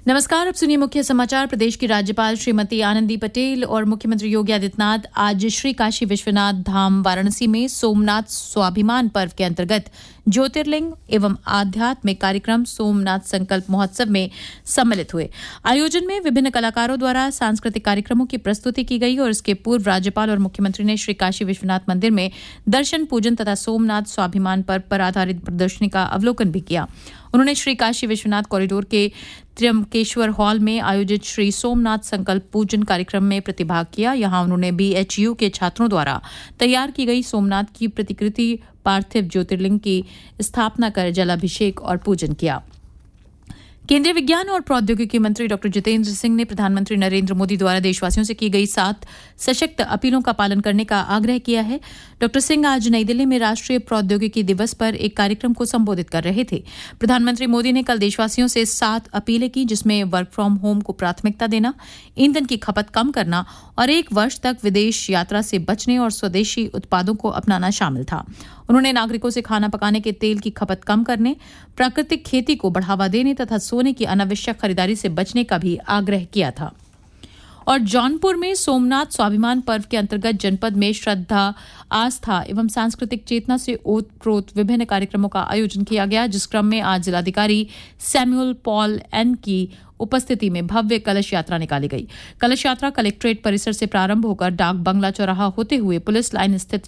नमस्कार, अब सुनिए मुख्य समाचार। प्रदेश की राज्यपाल श्रीमती आनंदी पटेल और मुख्यमंत्री योगी आदित्यनाथ आज श्री काशी विश्वनाथ धाम वाराणसी में सोमनाथ स्वाभिमान पर्व के अंतर्गत ज्योतिर्लिंग एवं आध्यात्मिक कार्यक्रम सोमनाथ संकल्प महोत्सव में सम्मिलित हुए। आयोजन में विभिन्न कलाकारों द्वारा सांस्कृतिक कार्यक्रमों की प्रस्तुति की गई और इसके पूर्व राज्यपाल और मुख्यमंत्री ने श्री काशी विश्वनाथ मंदिर में दर्शन पूजन तथा सोमनाथ स्वाभिमान पर्व पर आधारित प्रदर्शनी का अवलोकन भी किया। उन्होंने श्री काशी विश्वनाथ कॉरिडोर के त्र्यंबकेश्वर हॉल में आयोजित श्री सोमनाथ संकल्प पूजन कार्यक्रम में प्रतिभाग किया। यहां उन्होंने BHU के छात्रों द्वारा तैयार की गई सोमनाथ की प्रतिकृति पार्थिव ज्योतिर्लिंग की स्थापना कर जलाभिषेक और पूजन किया। केंद्रीय विज्ञान और प्रौद्योगिकी मंत्री डॉक्टर जितेंद्र सिंह ने प्रधानमंत्री नरेंद्र मोदी द्वारा देशवासियों से की गई 7 सशक्त अपीलों का पालन करने का आग्रह किया है। डॉक्टर सिंह आज नई दिल्ली में राष्ट्रीय प्रौद्योगिकी दिवस पर एक कार्यक्रम को संबोधित कर रहे थे। प्रधानमंत्री मोदी ने कल देशवासियों से 7 अपीलें की, जिसमें वर्क फ्रॉम होम को प्राथमिकता देना, ईंधन की खपत कम करना और 1 वर्ष तक विदेश यात्रा से बचने और स्वदेशी उत्पादों को अपनाना शामिल था। उन्होंने नागरिकों से खाना पकाने के तेल की खपत कम करने, प्राकृतिक खेती को बढ़ावा देने तथा सोने की अनावश्यक खरीदारी से बचने का भी आग्रह किया था। और जौनपुर में सोमनाथ स्वाभिमान पर्व के अंतर्गत जनपद में श्रद्धा, आस्था एवं सांस्कृतिक चेतना से ओतप्रोत विभिन्न कार्यक्रमों का आयोजन किया गया, जिस क्रम में आज जिलाधिकारी सैमुअल पॉल एन की उपस्थिति में भव्य कलश यात्रा निकाली गई। कलश यात्रा कलेक्ट्रेट परिसर से प्रारंभ होकर डाक बंगला चौराहा होते हुए पुलिस लाइन स्थित